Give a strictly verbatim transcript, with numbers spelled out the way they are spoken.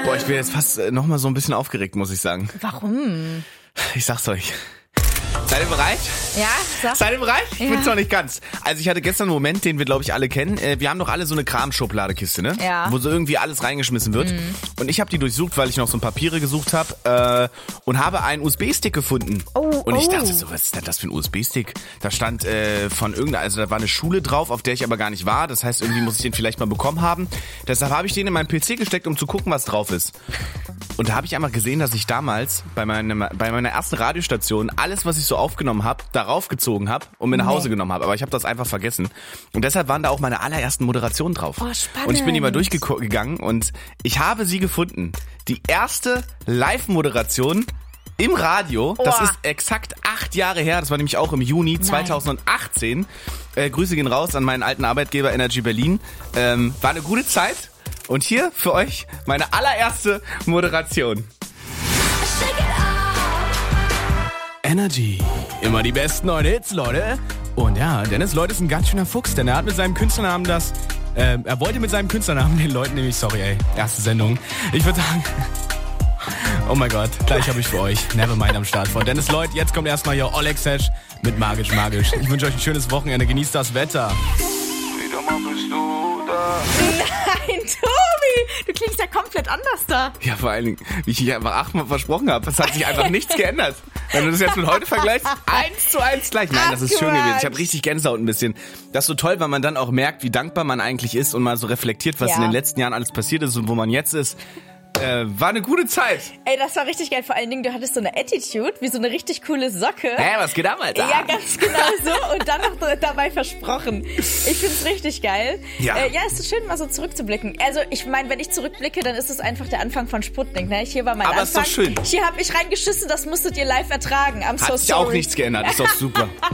Boah, ich bin jetzt fast äh, noch mal so ein bisschen aufgeregt, muss ich sagen. Warum? Ich sag's euch. Seid ihr bereit? Ja, sag. Seid ihr bereit? Ich Ja. bin's noch nicht ganz. Also ich hatte gestern einen Moment, den wir, glaube ich, alle kennen. Äh, Wir haben doch alle so eine Kramschubladekiste, ne? Ja. Wo so irgendwie alles reingeschmissen wird. Mhm. Und ich habe die durchsucht, weil ich noch so ein Papiere gesucht habe äh, und habe einen U S B-Stick gefunden. Oh, und ich oh. dachte so, was ist denn das für ein U S B-Stick? Da stand äh, von irgendeiner, also da war eine Schule drauf, auf der ich aber gar nicht war. Das heißt, irgendwie muss ich den vielleicht mal bekommen haben. Deshalb habe ich den in meinen P C gesteckt, um zu gucken, was drauf ist. Und da habe ich einmal gesehen, dass ich damals bei, meinem, bei meiner ersten Radiostation alles, was ich so aufgenommen habe, darauf gezogen habe und mir nach Hause Nee. genommen habe. Aber ich habe das einfach vergessen. Und deshalb waren da auch meine allerersten Moderationen drauf. Oh, spannend. Und ich bin die mal durchgegangen und ich habe sie gefunden. Die erste Live-Moderation im Radio. Das Oh. ist exakt acht Jahre her. Das war nämlich auch im Juni zweitausendachtzehn. Äh, Grüße gehen raus an meinen alten Arbeitgeber Energy Berlin. Ähm, war eine gute Zeit. Und hier für euch meine allererste Moderation. Energy. Immer die besten neuen Hits, Leute. Und ja, Dennis Lloyd ist ein ganz schöner Fuchs, denn er hat mit seinem Künstlernamen das... Äh, er wollte mit seinem Künstlernamen den Leuten nämlich... Sorry, ey. Erste Sendung. Ich würde sagen... Oh mein Gott, gleich habe ich für euch Nevermind am Start von Dennis Lloyd. Jetzt kommt erstmal hier Oleg Sesh mit Magisch Magisch. Ich wünsche euch ein schönes Wochenende. Genießt das Wetter. Wieder mal bist du da. Nein, Tobi, du klingst ja komplett anders da. Ja, vor allen Dingen, wie ich einfach achtmal versprochen habe, es hat sich einfach nichts geändert. Wenn du das jetzt mit heute vergleichst, eins zu eins gleich. Nein, das ist schön gewesen. Ich habe richtig Gänsehaut ein bisschen. Das ist so toll, weil man dann auch merkt, wie dankbar man eigentlich ist und mal so reflektiert, was Ja. in den letzten Jahren alles passiert ist und wo man jetzt ist. Äh, war eine gute Zeit. Ey, das war richtig geil. Vor allen Dingen, du hattest so eine Attitude, wie so eine richtig coole Socke. Hä, was geht ab, Alter? Ja, ganz genau so. Und dann noch so dabei versprochen. Ich find's richtig geil. Ja. Äh, ja, es ist schön, mal so zurückzublicken. Also, ich meine, wenn ich zurückblicke, dann ist es einfach der Anfang von Sputnik. Ne? Hier war mein Aber ist Anfang. doch schön. Hier habe ich reingeschissen, das musstet ihr live ertragen. I'm so Hat sich sorry. auch nichts geändert. Ist doch super.